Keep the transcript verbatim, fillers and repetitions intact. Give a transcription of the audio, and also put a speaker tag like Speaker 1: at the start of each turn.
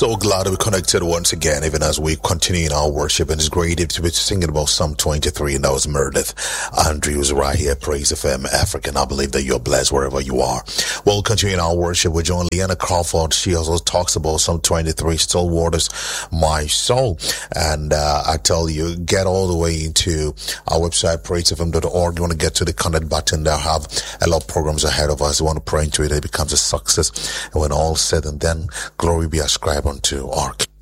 Speaker 1: So glad to be connected once again, even as we continue in our worship. And it's great to be singing about Psalm twenty-three, and that was Meredith Andrews right here, Praise F M African. I believe that you're blessed wherever you are. We'll continue in our worship with John Leanna Crawford. She also talks about Psalm twenty-three, Still Waters My Soul. And uh, I tell you, get all the way into our website, praise f m dot org. You want to get to the contact button. They'll have a lot of programs ahead of us. You want to pray into it, it becomes a success. And when all said and done, glory be ascribed unto our King.